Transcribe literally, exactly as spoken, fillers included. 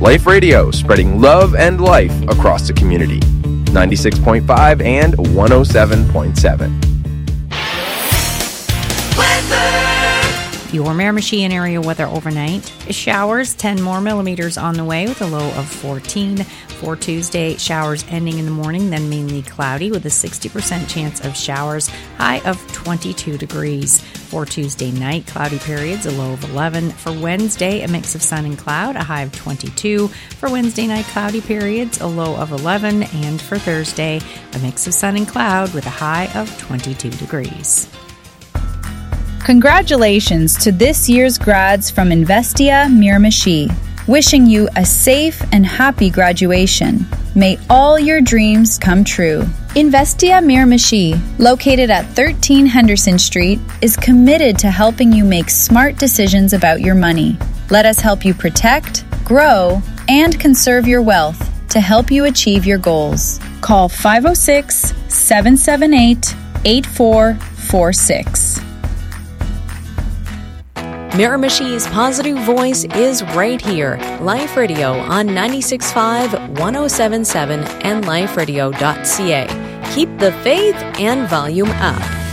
Life Radio, spreading love and life across the community. ninety-six point five and one oh seven point seven. Your Miramichi and area weather overnight. Showers, ten more millimeters on the way with a low of fourteen. For Tuesday, showers ending in the morning, then mainly cloudy with a sixty percent chance of showers, high of twenty-two degrees. For Tuesday night, cloudy periods, a low of eleven. For Wednesday, a mix of sun and cloud, a high of twenty-two. For Wednesday night, cloudy periods, a low of eleven. And for Thursday, a mix of sun and cloud with a high of twenty-two degrees. Congratulations to this year's grads from Investia Miramichi. Wishing you a safe and happy graduation. May all your dreams come true. Investia Miramichi, located at thirteen Henderson Street, is committed to helping you make smart decisions about your money. Let us help you protect, grow, and conserve your wealth to help you achieve your goals. Call five oh six, seven seven eight, eight four four six. Miramichi's positive voice is right here. Life Radio on ninety-six point five, one oh seven point seven and life radio dot c a. Keep the faith and volume up.